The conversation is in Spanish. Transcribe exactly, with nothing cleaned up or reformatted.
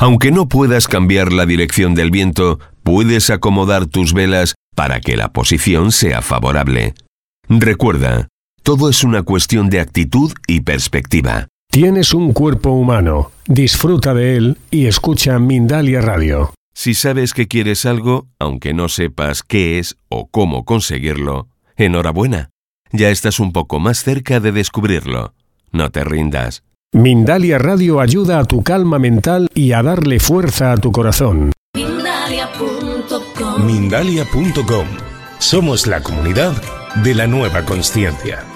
Aunque no puedas cambiar la dirección del viento, puedes acomodar tus velas para que la posición sea favorable. Recuerda, todo es una cuestión de actitud y perspectiva. Tienes un cuerpo humano, disfruta de él y escucha Mindalia Radio. Si sabes que quieres algo, aunque no sepas qué es o cómo conseguirlo, enhorabuena. Ya estás un poco más cerca de descubrirlo. No te rindas. Mindalia Radio ayuda a tu calma mental y a darle fuerza a tu corazón. Mindalia punto com. Mindalia punto com. Somos la comunidad de la nueva consciencia.